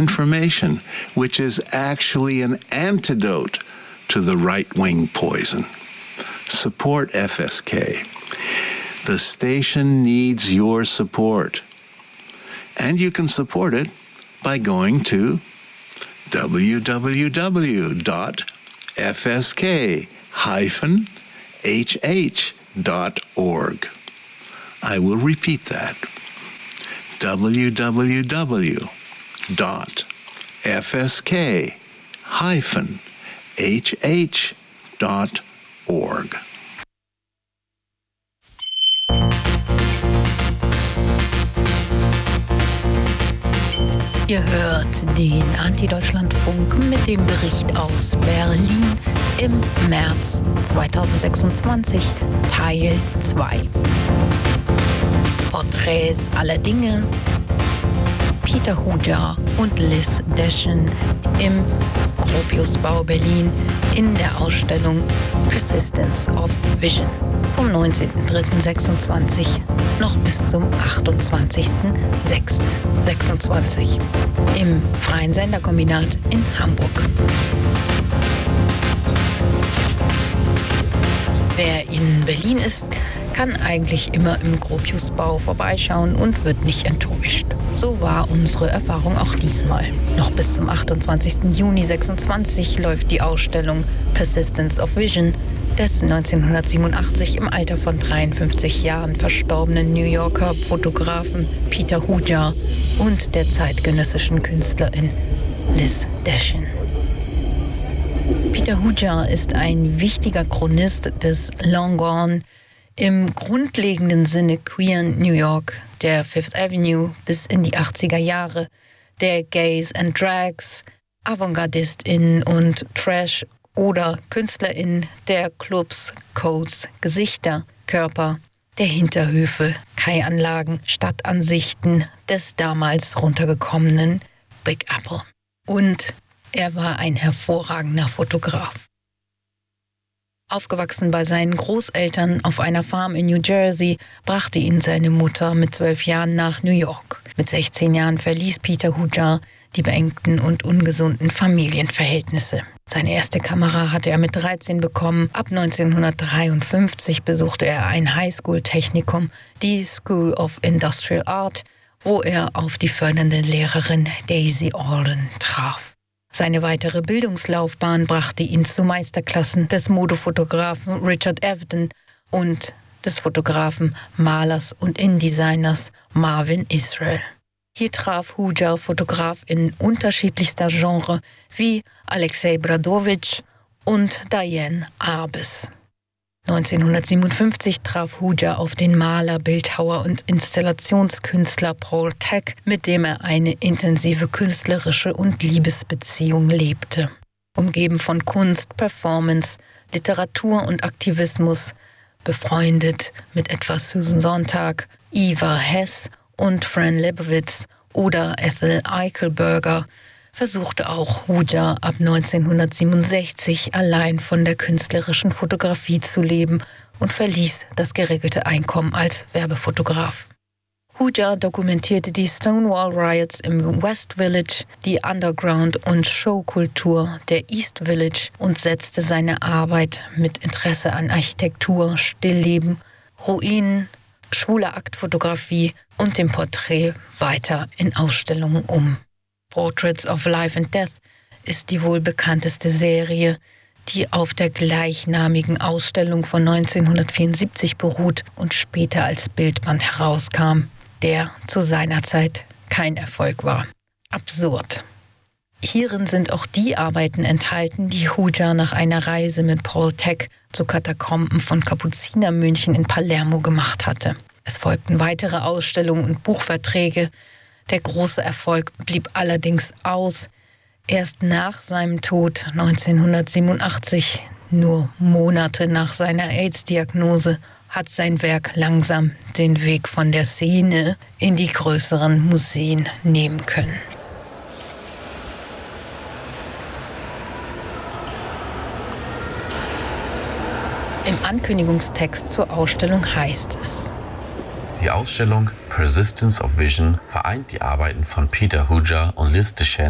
information, which is actually an antidote to the right-wing poison. Support FSK. The station needs your support. And you can support it by going to www.fsk-hh.org. I will repeat that. www.fsk-hh.org. Ihr hört den Anti-Deutschland-Funk mit dem Bericht aus Berlin im März 2026, Teil 2. Porträts aller Dinge. Peter Hujar und Liz Deschen im Gropiusbau Berlin in der Ausstellung Persistence of Vision vom 19.03.26 noch bis zum 28.06.26 im Freien Senderkombinat in Hamburg. Wer in Berlin ist, kann eigentlich immer im Gropiusbau vorbeischauen und wird nicht enttäuscht. So war unsere Erfahrung auch diesmal. Noch bis zum 28. Juni 26 läuft die Ausstellung Persistence of Vision des 1987 im Alter von 53 Jahren verstorbenen New Yorker Fotografen Peter Hujar und der zeitgenössischen Künstlerin Liz Deschen. Peter Hujar ist ein wichtiger Chronist des Long Gone, im grundlegenden Sinne queeren New York, der Fifth Avenue bis in die 80er Jahre, der Gays and Drags, AvantgardistInnen und Trash- oder KünstlerInnen der Clubs, Codes, Gesichter, Körper, der Hinterhöfe, Kai-Anlagen, Stadtansichten des damals runtergekommenen Big Apple. Und er war ein hervorragender Fotograf. Aufgewachsen bei seinen Großeltern auf einer Farm in New Jersey, brachte ihn seine Mutter mit 12 Jahren nach New York. Mit 16 Jahren verließ Peter Hujar die beengten und ungesunden Familienverhältnisse. Seine erste Kamera hatte er mit 13 bekommen. Ab 1953 besuchte er ein Highschool-Technikum, die School of Industrial Art, wo er auf die fördernde Lehrerin Daisy Alden traf. Seine weitere Bildungslaufbahn brachte ihn zu Meisterklassen des Modefotografen Richard Avedon und des Fotografen, Malers und Indesigners Marvin Israel. Hier traf Hujar FotografInnen unterschiedlichster Genre wie Alexei Bradovich und Diane Arbus. 1957 traf Hujar auf den Maler, Bildhauer und Installationskünstler Paul Thek, mit dem er eine intensive künstlerische und Liebesbeziehung lebte. Umgeben von Kunst, Performance, Literatur und Aktivismus, befreundet mit etwa Susan Sontag, Eva Hess und Fran Lebowitz oder Ethel Eichelberger, versuchte auch Hujar ab 1967 allein von der künstlerischen Fotografie zu leben und verließ das geregelte Einkommen als Werbefotograf. Hujar dokumentierte die Stonewall Riots im West Village, die Underground- und Showkultur der East Village und setzte seine Arbeit mit Interesse an Architektur, Stillleben, Ruinen, schwuler Aktfotografie und dem Porträt weiter in Ausstellungen um. Portraits of Life and Death ist die wohl bekannteste Serie, die auf der gleichnamigen Ausstellung von 1974 beruht und später als Bildband herauskam, der zu seiner Zeit kein Erfolg war. Absurd. Hierin sind auch die Arbeiten enthalten, die Hujar nach einer Reise mit Paul Thek zu Katakomben von Kapuzinermönchen in Palermo gemacht hatte. Es folgten weitere Ausstellungen und Buchverträge. Der große Erfolg blieb allerdings aus. Erst nach seinem Tod 1987, nur Monate nach seiner AIDS-Diagnose, hat sein Werk langsam den Weg von der Szene in die größeren Museen nehmen können. Im Ankündigungstext zur Ausstellung heißt es: Die Ausstellung Persistence of Vision vereint die Arbeiten von Peter Hujar und Liz Deschen